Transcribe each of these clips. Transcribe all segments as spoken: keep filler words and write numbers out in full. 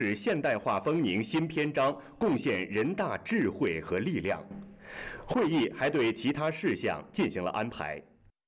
是现代化丰宁新篇章，贡献人大智慧和力量。会议还对其他事项进行了安排。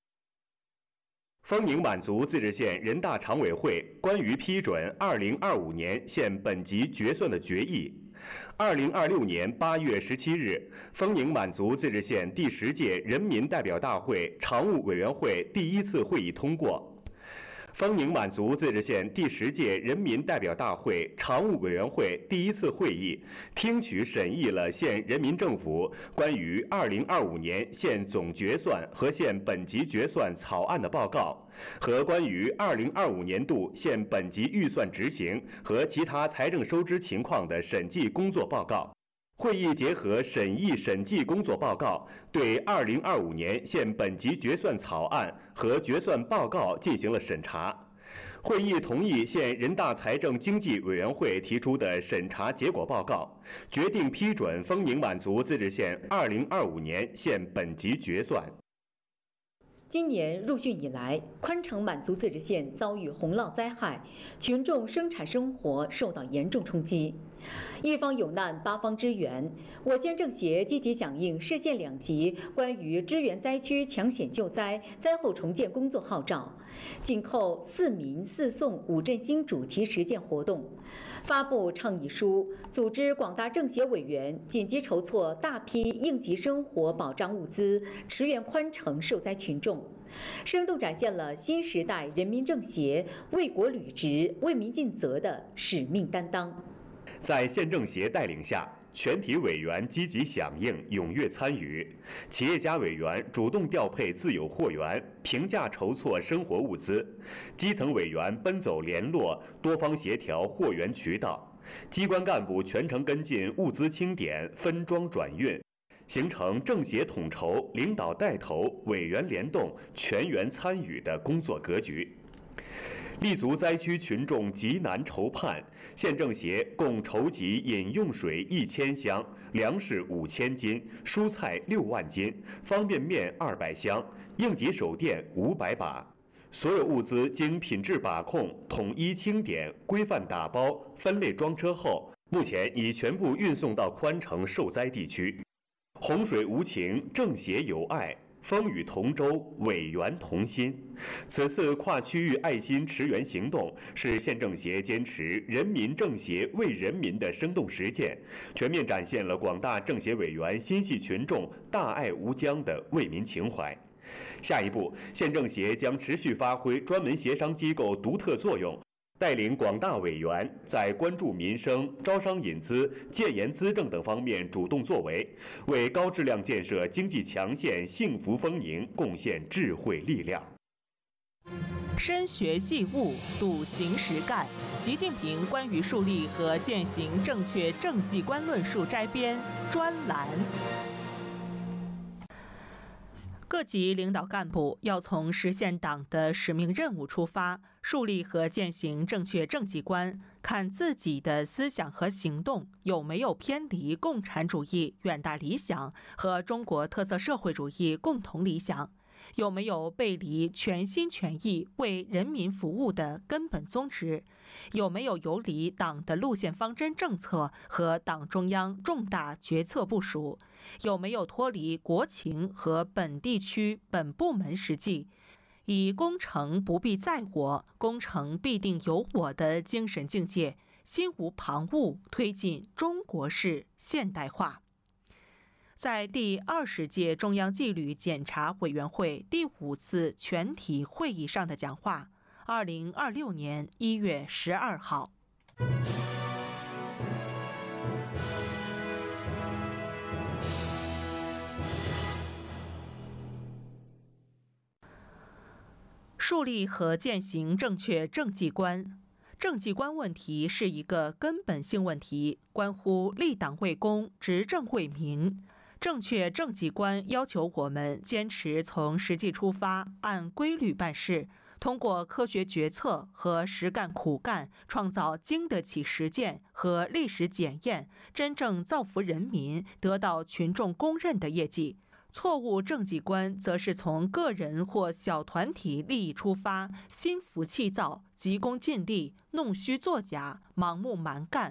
丰宁满族自治县人大常委会关于批准二零二五年县本级决算的决议，二零二六年八月十七日，丰宁满族自治县第十届人民代表大会常务委员会第一次会议通过。丰宁满族自治县第十届人民代表大会常务委员会第一次会议听取审议了县人民政府关于二零二五年县总决算和县本级决算草案的报告和关于二零二五年度县本级预算执行和其他财政收支情况的审计工作报告。会议结合审议审计工作报告，对二零二五年县本级决算草案和决算报告进行了审查。会议同意县人大财政经济委员会提出的审查结果报告，决定批准丰宁满族自治县二零二五年县本级决算。 今年入汛以来，宽城满族自治县遭遇洪涝灾害，群众生产生活受到严重冲击。一方有难，八方支援。我县政协积极响应市县两级关于支援灾区抢险救灾、灾后重建工作号召，紧扣四民四送五振兴主题实践活动，发布倡议书，组织广大政协委员紧急筹措大批应急生活保障物资，驰援宽城受灾群众，生动展现了新时代人民政协为国履职、为民尽责的使命担当。 在县政协带领下，全体委员积极响应、踊跃参与，企业家委员主动调配自有货源，平价筹措生活物资，基层委员奔走联络，多方协调货源渠道，机关干部全程跟进物资清点、分装转运，形成政协统筹、领导带头、委员联动、全员参与的工作格局。立足灾区群众急难愁盼，县政协共筹集饮用水一千箱、粮食五千斤、蔬菜六万斤、方便面二百箱、应急手电五百把。所有物资经品质把控、统一清点、规范打包、分类装车后，目前已全部运送到宽城受灾地区。洪水无情，政协有爱。风雨同舟，委员同心。此次跨区域爱心驰援行动是县政协坚持人民政协为人民的生动实践，全面展现了广大政协委员心系群众、大爱无疆的为民情怀。下一步，县政协将持续发挥专门协商机构独特作用，带领广大委员在关注民生、招商引资、建言资政等方面主动作为，为高质量建设经济强县、幸福丰宁贡献智慧力量。 深学细悟，笃行实干。习近平关于树立和践行正确政绩观论述摘编专栏。各级领导干部要从实现党的使命任务出发，树立和践行正确政绩观，看自己的思想和行动有没有偏离共产主义远大理想和中国特色社会主义共同理想，有没有背离全心全意为人民服务的根本宗旨，有没有游离党的路线方针政策和党中央重大决策部署，有没有脱离国情和本地区本部门实际，以攻城不必在我，攻城必定有我的精神境界，心无旁骛，推进中国式现代化。在第二十届中央纪律检查委员会第五次全体会议上的讲话，二零二六年一月十二号。树立和践行正确政绩观。政绩观问题是一个根本性问题，关乎立党为公、执政为民。正确政绩观要求我们坚持从实际出发，按规律办事，通过科学决策和实干苦干，创造经得起实践和历史检验、真正造福人民、得到群众公认的业绩。错误政绩观则是从个人或小团体利益出发，心浮气躁、急功近利、弄虚作假、盲目蛮干、